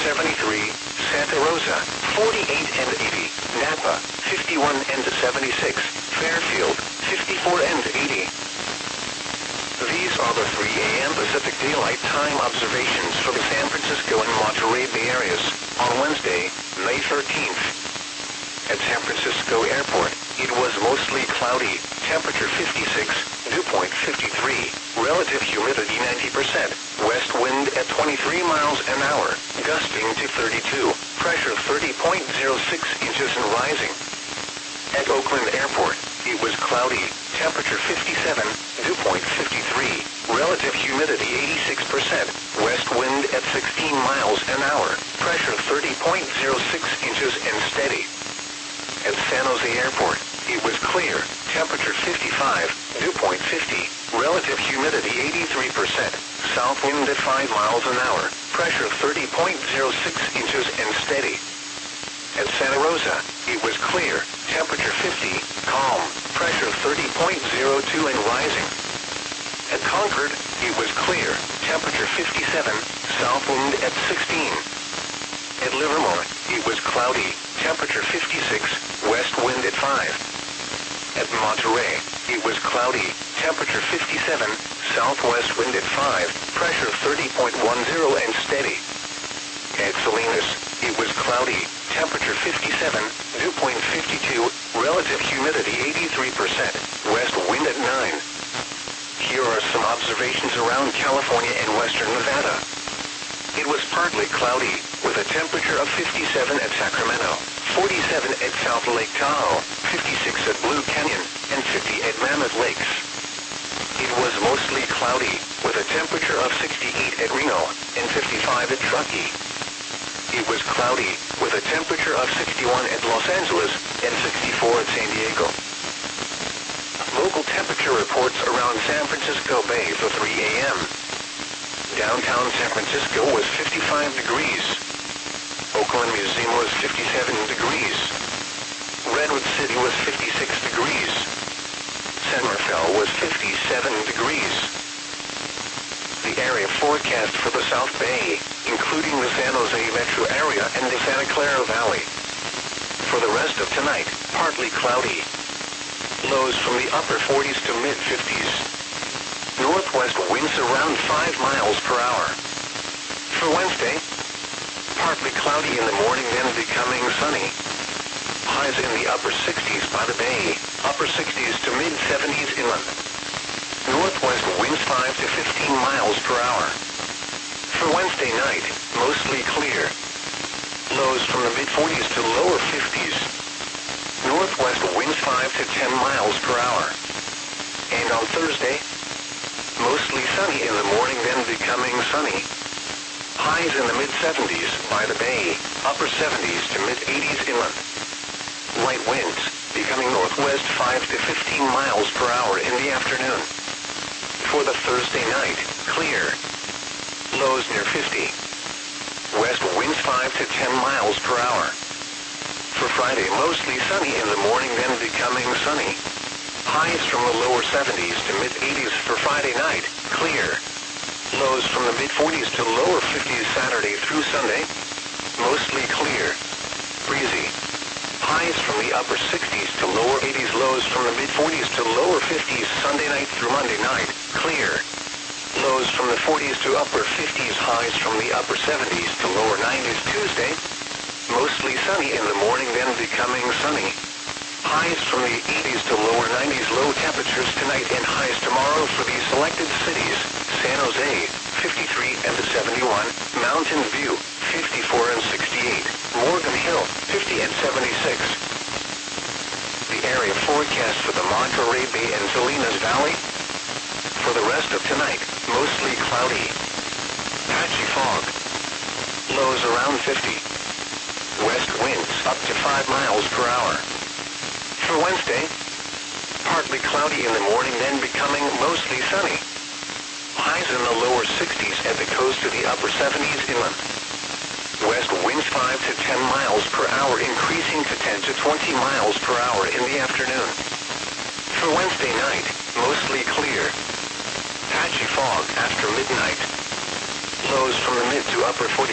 73, Santa Rosa, 48 and 80, Napa, 51 and 76, Fairfield, 54 and 80. These are the 3 a.m. Pacific Daylight Time observations for the San Francisco and Monterey Bay areas on Wednesday, May 13th. At San Francisco Airport, it was mostly cloudy, temperature 56, dew point 53, relative humidity 90%, west wind at 23 miles an hour, gusting to 32, pressure 30.06 inches and rising. At Oakland Airport, it was cloudy, temperature 57, dew point 53, relative humidity 86%, west wind at 16 miles an hour, pressure 30.06 inches and steady. At San Jose Airport, it was clear, temperature 55, dew point 50, relative humidity 83%, south wind at 5 miles an hour, pressure 30.06 inches and steady. At Santa Rosa, it was clear, temperature 50, calm, pressure 30.02 and rising. At Concord, it was clear, temperature 57, south wind at 16. At Livermore, it was cloudy, temperature 56, west wind at 5. At Monterey, it was cloudy, temperature 57, southwest wind at 5, pressure 30.10 and steady. At Salinas, it was cloudy, temperature 57, dew point 52, relative humidity 83%, west wind at 9. Here are some observations around California and western Nevada. It was partly cloudy, with a temperature of 57 at Sacramento, 47 at South Lake Tahoe, 56 at Blue Canyon, and 50 at Mammoth Lakes. It was mostly cloudy, with a temperature of 68 at Reno, and 55 at Truckee. It was cloudy, with a temperature of 61 at Los Angeles, and 64 at San Diego. Local temperature reports around San Francisco Bay for 3 a.m. Downtown San Francisco was 55 degrees. Oakland Museum was 57 degrees. Redwood City was 56 degrees. San Rafael was 57 degrees. The area forecast for the South Bay, including the San Jose metro area and the Santa Clara Valley. For the rest of tonight, partly cloudy. Lows from the upper 40s to mid-50s. Northwest winds around 5 miles per hour. For Wednesday, partly cloudy in the morning, then becoming sunny. Highs in the upper 60s by the bay, upper 60s to mid-70s inland. Northwest winds 5 to 15 miles per hour. For Wednesday night, mostly clear. Lows from the mid-40s to lower 50s. Northwest winds 5 to 10 miles per hour. And on Thursday, mostly sunny in the morning, then becoming sunny. Highs in the mid-70s by the bay, upper 70s to mid-80s inland. Light winds, becoming northwest 5 to 15 miles per hour in the afternoon. For the Thursday night, clear. Lows near 50. West winds 5 to 10 miles per hour. For Friday, mostly sunny in the morning, then becoming sunny. Highs from the lower 70s to mid-80s for Friday night, clear. Lows from the mid-40s to lower 50s Saturday through Sunday, mostly clear. Breezy. Highs from the upper 60s to lower 80s, lows from the mid-40s to lower 50s Sunday night through Monday night, clear. Lows from the 40s to upper 50s, highs from the upper 70s to lower 90s Tuesday, mostly sunny in the morning, then becoming sunny. Highs from the 80s to lower 90s, low temperatures tonight and highs tomorrow for these selected cities: San Jose, 53 and 71, Mountain View, 54 and 68, Morgan Hill, 50 and 76. The area forecast for the Monterey Bay and Salinas Valley. For the rest of tonight, mostly cloudy. Patchy fog. Lows around 50. West winds up to 5 miles per hour. For Wednesday, partly cloudy in the morning, then becoming mostly sunny. Highs in the lower 60s at the coast to the upper 70s inland. West winds 5 to 10 miles per hour, increasing to 10 to 20 miles per hour in the afternoon. For Wednesday night, mostly clear. Patchy fog after midnight. Lows from the mid to upper 40s.